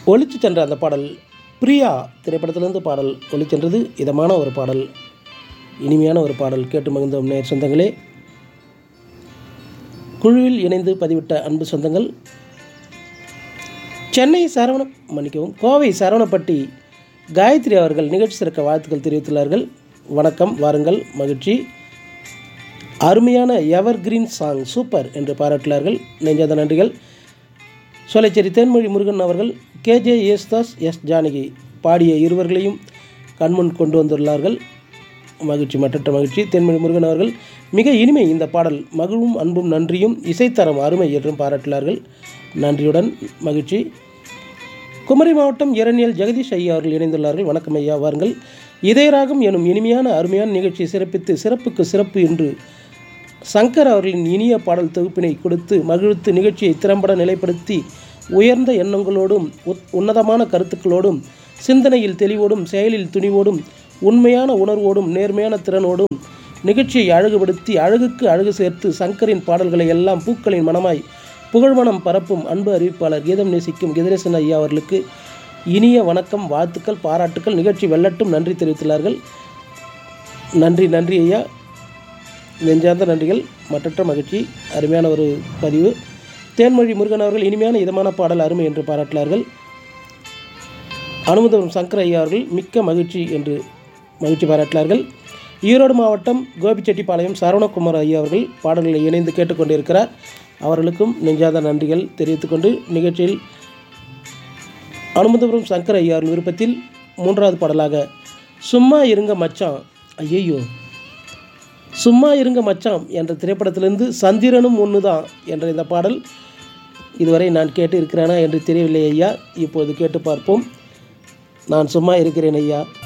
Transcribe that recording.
ஒலிச்சு சென்ற அந்த பாடல் பிரியா திரைப்படத்திலிருந்து பாடல் ஒலிச்சென்றது. இதமான ஒரு பாடல், இனிமையான ஒரு பாடல் கேட்டு மகிழ்ந்தோம் நேர் சொந்தங்களே. குழுவில் இணைந்து பதிவிட்ட அன்பு சொந்தங்கள், கோவை சரவணப்பட்டி காயத்ரி அவர்கள் நிகழ்ச்சி சிறக்க வாழ்த்துக்கள் தெரிவித்துள்ளார்கள். வணக்கம், வாருங்கள், மகிழ்ச்சி, அருமையான எவர் கிரீன் சாங் சூப்பர் என்று பாராட்டினார்கள். நெஞ்சாத நன்றிகள். சோலைச்சேரி தேன்மொழி முருகன் அவர்கள் KJ யேசுதாஸ், S ஜானகி பாடிய இருவர்களையும் கண்முன் கொண்டு வந்துள்ளார்கள். மகிழ்ச்சி, மற்றற்ற மகிழ்ச்சி. தேன்மொழி முருகன் அவர்கள் மிக இனிமை இந்த பாடல், மகிழும் அன்பும் நன்றியும், இசைத்தரம் அருமை என்றும் பாராட்டினார்கள். நன்றியுடன் மகிழ்ச்சி. குமரி மாவட்டம் இரணியல் ஜெகதீஷ் ஐயா அவர்கள் இணைந்துள்ளார்கள். வணக்கம் ஐயா, வாருங்கள். இதயராகம் எனும் இனிமையான அருமையான நிகழ்ச்சியை சிறப்பித்து சிறப்புக்கு சிறப்பு என்று சங்கர் அவர்களின் இனிய பாடல் தொகுப்பினை கொடுத்து மகிழ்த்து நிகழ்ச்சியை திறம்பட நிலைப்படுத்தி உயர்ந்த எண்ணங்களோடும் உன்னதமான கருத்துக்களோடும் சிந்தனையில் தெளிவோடும் செயலில் துணிவோடும் உண்மையான உணர்வோடும் நேர்மையான திறனோடும் நிகழ்ச்சியை அழகுபடுத்தி அழகுக்கு அழகு சேர்த்து சங்கரின் பாடல்களை எல்லாம் பூக்களின் மனமாய் புகழ்மணம் பரப்பும் அன்பு அறிவிப்பாளர் கீதம் நேசிக்கும் கதிரேசன் ஐயா அவர்களுக்கு இனிய வணக்கம், வாழ்த்துக்கள், பாராட்டுக்கள். நிகழ்ச்சி வெல்லட்டும் நன்றி தெரிவித்துள்ளார்கள். நன்றி நன்றி ஐயா, நெஞ்சார்ந்த நன்றிகள், மற்றற்ற மகிழ்ச்சி. அருமையான ஒரு பதிவு. தேன்மொழி முருகன் அவர்கள் இனிமையான இதமான பாடல் அருமை என்று பாராட்டினார்கள். அனுமதபுரம் சங்கர் ஐயா அவர்கள் மிக்க மகிழ்ச்சி என்று மகிழ்ச்சி பாராட்டினார்கள். ஈரோடு மாவட்டம் கோபிச்செட்டிப்பாளையம் சரவணகுமார் ஐயா அவர்கள் பாடல்களை இணைந்து கேட்டுக்கொண்டிருக்கிறார். அவர்களுக்கும் நெஞ்சாத நன்றிகள் தெரிவித்துக்கொண்டு நிகழ்ச்சியில் அனுமதபுரம் சங்கர் ஐயா அவர்கள் விருப்பத்தில் மூன்றாவது பாடலாக சும்மா இருங்க மச்சான், ஐயையோ சும்மா இருங்க மச்சான் என்ற திரைப்படத்திலிருந்து சந்திரனும் ஒன்று தான் என்ற இந்த பாடல் இதுவரை நான் கேட்டு இருக்கிறேனா என்று தெரியவில்லை ஐயா. இப்போது கேட்டு பார்ப்போம். நான் சும்மா இருக்கிறேன் ஐயா.